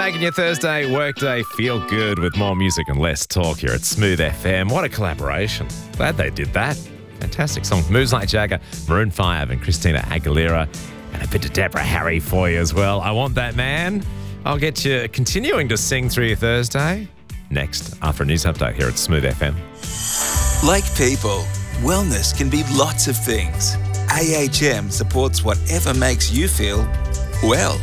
making your Thursday workday feel good with more music and less talk here at Smooth FM. What a collaboration. Glad they did that. Fantastic song. Moves Like Jagger, Maroon 5 and Christina Aguilera. And a bit of Deborah Harry for you as well. I Want That Man. I'll get you continuing to sing through your Thursday next after a news update here at Smooth FM. Like people, wellness can be lots of things. AHM supports whatever makes you feel well.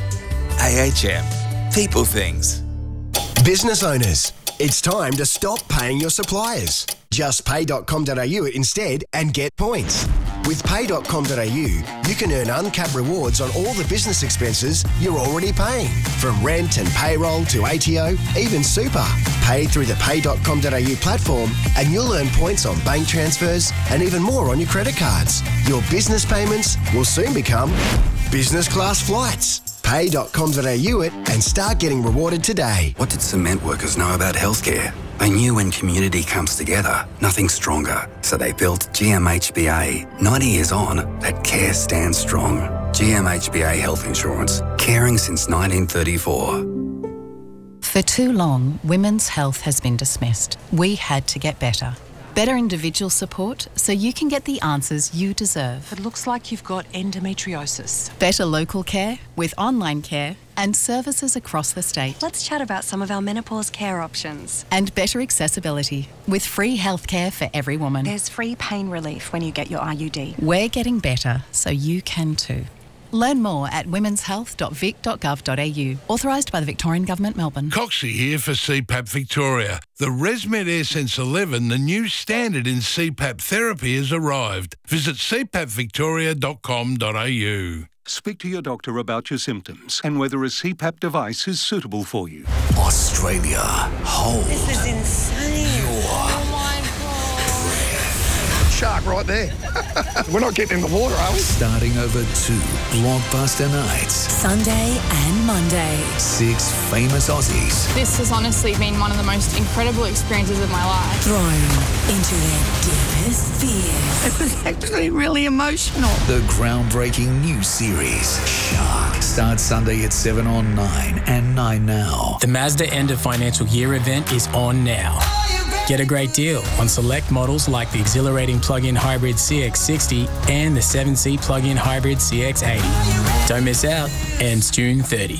AHM. People things. Business owners, it's time to stop paying your suppliers. Just pay.com.au instead and get points. With pay.com.au, you can earn uncapped rewards on all the business expenses you're already paying. From rent and payroll to ATO, even super. Pay through the pay.com.au platform and you'll earn points on bank transfers and even more on your credit cards. Your business payments will soon become business class flights. Pay.com.au it and start getting rewarded today. What did cement workers know about healthcare? They knew when community comes together, nothing's stronger. So they built GMHBA. 90 years on, that care stands strong. GMHBA Health Insurance, caring since 1934. For too long, women's health has been dismissed. We had to get better. Better individual support so you can get the answers you deserve. It looks like you've got endometriosis. Better local care with online care and services across the state. Let's chat about some of our menopause care options. And better accessibility with free healthcare for every woman. There's free pain relief when you get your IUD. We're getting better so you can too. Learn more at womenshealth.vic.gov.au. Authorised by the Victorian Government, Melbourne. Coxie here for CPAP Victoria. The ResMed AirSense 11, the new standard in CPAP therapy, has arrived. Visit cpapvictoria.com.au. Speak to your doctor about your symptoms and whether a CPAP device is suitable for you. Australia, hold. This is insane. Oh my God. Shark right there. We're not getting in the water, are we? Starting over 2 blockbuster nights. Sunday and Monday. 6 famous Aussies. This has honestly been one of the most incredible experiences of my life. Thrown into their deepest fears. It was actually really emotional. The groundbreaking new series, Shark, starts Sunday at 7 on 9 and 9 now. The Mazda end of financial year event is on now. Get a great deal on select models like the exhilarating plug-in hybrid CX-60 and the 7-seat plug-in hybrid CX-80. Don't miss out. Ends June 30.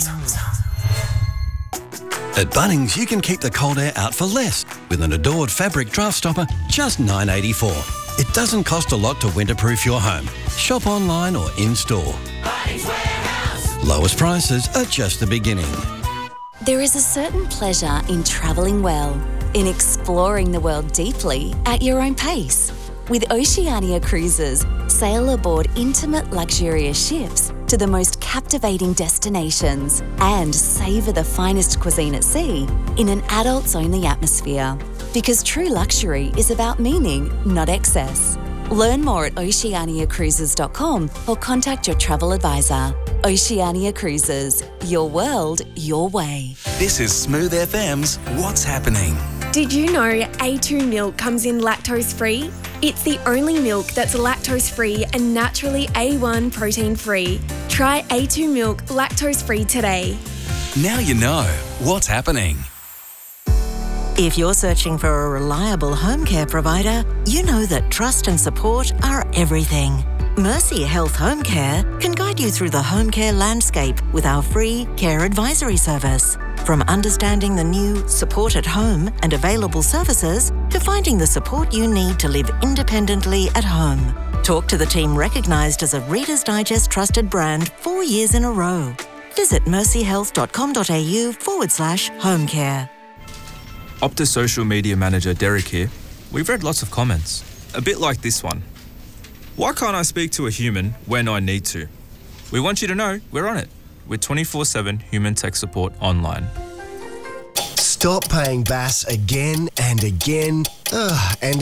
At Bunnings, you can keep the cold air out for less with an Adored fabric draft stopper, just $9.84. It doesn't cost a lot to winterproof your home. Shop online or in-store. Bunnings Warehouse. Lowest prices are just the beginning. There is a certain pleasure in travelling well, in exploring the world deeply at your own pace. With Oceania Cruises, sail aboard intimate, luxurious ships to the most captivating destinations and savour the finest cuisine at sea in an adults-only atmosphere. Because true luxury is about meaning, not excess. Learn more at oceaniacruises.com or contact your travel advisor. Oceania Cruises, your world, your way. This is Smooth FM's What's Happening. Did you know A2 milk comes in lactose-free? It's the only milk that's lactose-free and naturally A1 protein-free. Try A2 milk lactose-free today. Now you know what's happening. If you're searching for a reliable home care provider, you know that trust and support are everything. Mercy Health Home Care can guide you through the home care landscape with our free care advisory service. From understanding the new support at home and available services to finding the support you need to live independently at home. Talk to the team recognised as a Reader's Digest trusted brand 4 years in a row. Visit mercyhealth.com.au/home care. Optus Social Media Manager Derek here. We've read lots of comments, a bit like this one. Why can't I speak to a human when I need to? We want you to know we're on it with 24/7 human tech support online. Stop paying BAS again and again. And